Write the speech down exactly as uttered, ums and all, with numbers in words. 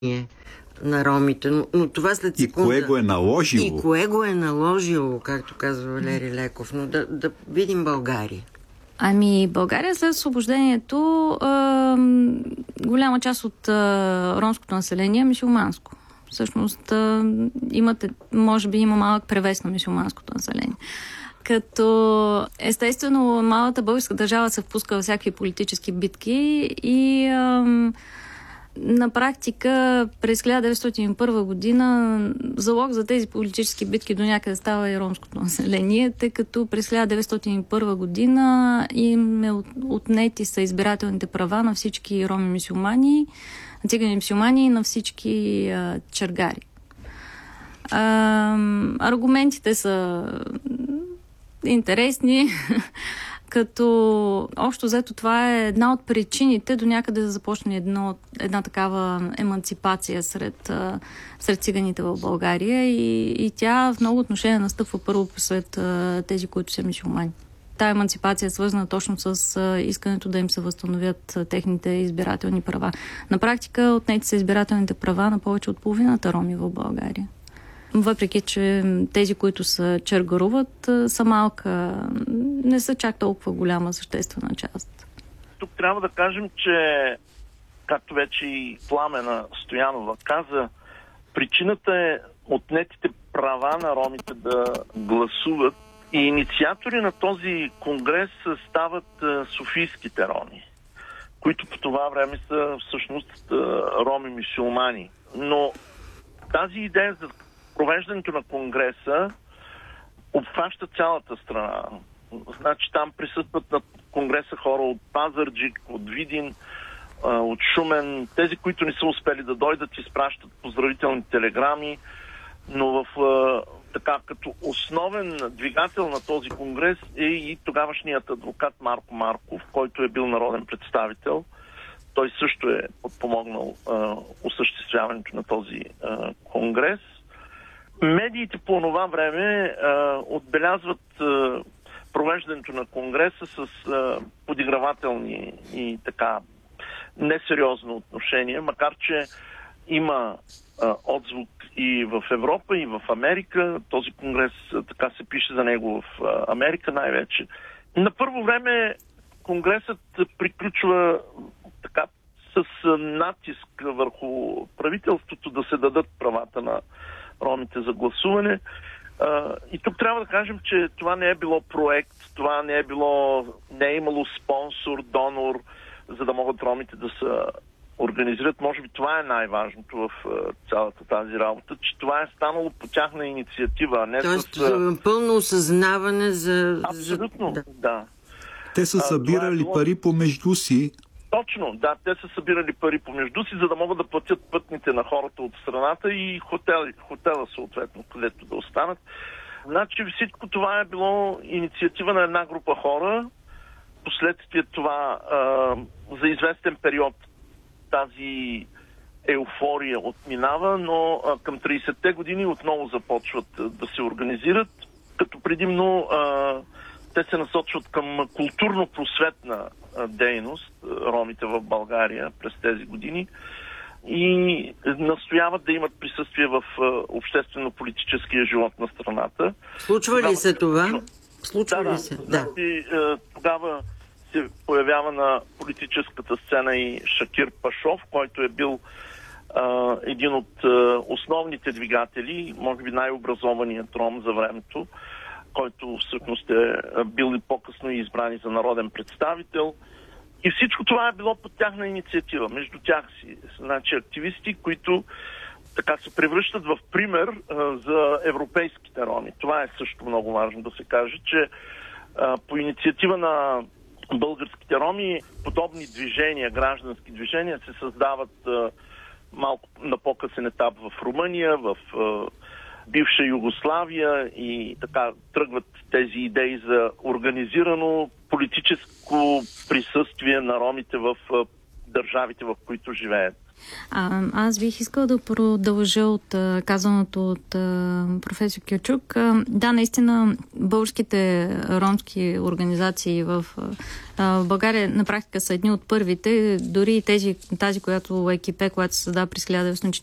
на ромите, но, но това след секунда. И кое го е наложило? И кое го е наложило, както казва Валери Леков. Но да, да видим България. Ами, България след освобождението е, голяма част от е, ромското население е мюсюлманско. Всъщност, е, имате, може би има малък превес на мюсюлманското население. Като естествено малата българска държава се впуска във всякакви политически битки и е, на практика през хиляда деветстотин и първа година залог за тези политически битки до някъде става и ромското население, тъй като през хиляда деветстотин и първа година им е отнети са избирателните права на всички роми-мюсюлмани, на цигани-мюсюлмани и на всички а, чергари. А, аргументите са интересни, като общо взето това е една от причините до някъде да започне едно, една такава еманципация сред, сред циганите в България и, и тя в много отношения настъпва първо сред тези, които са мюсюлмани. Тая еманципация е свързана точно с искането да им се възстановят техните избирателни права. На практика отнети са избирателните права на повече от половината роми в България. Въпреки че тези, които са чергаруват, са малка, не са чак толкова голяма съществена част. Тук трябва да кажем, че, както вече и Пламена Стоянова каза, причината е отнетите права на ромите да гласуват и инициатори на този конгрес стават софийските роми, които по това време са всъщност роми-мюсюлмани. Но тази идея за провеждането на конгреса обхваща цялата страна. Значи там присъстват на конгреса хора от Пазарджик, от Видин, от Шумен. Тези, които не са успели да дойдат, изпращат поздравителни телеграми, но в така като основен двигател на този конгрес е и тогавашният адвокат Марко Марков, който е бил народен представител. Той също е подпомогнал а, осъществяването на този а, конгрес. Медиите по това време а, отбелязват а, провеждането на конгреса с а, подигравателни и така несериозно отношение, макар че има а, отзвук и в Европа, и в Америка. Този конгрес, а, така се пише за него в а, Америка най-вече. На първо време конгресът приключва така с а, натиск върху правителството да се дадат правата на ромите за гласуване. А, и тук трябва да кажем, че това не е било проект, това не е било, не е имало спонсор, донор, за да могат ромите да се организират. Може би това е най-важното в а, цялата тази работа, че това е станало по тяхна инициатива, а не Тоест, с... пълно осъзнаване за... Абсолютно, за... да. Те са събирали е било... пари помежду си. Точно, да, те са събирали пари помежду си, за да могат да платят пътните на хората от страната и хотели, хотела съответно, където да останат. Значи всичко това е било инициатива на една група хора. Последствие това а, за известен период тази еуфория отминава, но а, към тридесетте години отново започват а, да се организират, като предимно а, те се насочват към културно-просветна дейност, ромите в България през тези години, и настояват да имат присъствие в обществено-политическия живот на страната. Случва ли се това? Случва да, ли се? Да. И, тогава се появява на политическата сцена и Шакир Пашов, който е бил а, един от а, основните двигатели, може би най-образованият ром за времето, който всъщност е бил и по-късно избран за народен представител. И всичко това е било под тяхна инициатива. Между тях си, значи, активисти, които така се превръщат в пример а, за европейските роми. Това е също много важно да се каже, че а, по инициатива на българските роми подобни движения, граждански движения се създават а, малко на по-късен етап в Румъния, в а, бивша Югославия, и така тръгват тези идеи за организирано политическо присъствие на ромите в държавите, в които живеят. А, аз бих искала да продължа от а, казаното от а, професор Кючук. А, да, наистина българските ромски организации в а, България на практика са едни от първите, дори тези, тази, която Екипе, която се създава през хиляда деветстотин